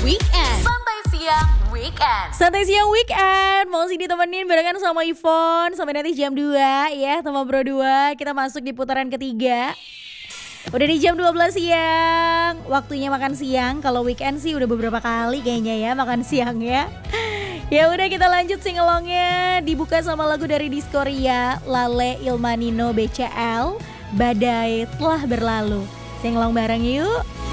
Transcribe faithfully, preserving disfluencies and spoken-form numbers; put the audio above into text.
Weekend. Santai siang weekend. Santai siang weekend, mau sih ditemenin barengan sama Ivon sampai nanti jam dua ya, sama Bro dua. Kita masuk di putaran ketiga. Udah di jam dua belas siang, waktunya makan siang. Kalau weekend sih udah beberapa kali kayaknya ya makan siang ya. Ya udah kita lanjut singelongnya, dibuka sama lagu dari Diskoria, Lale Ilmanino B C L, Badai Telah Berlalu. Singelong bareng yuk.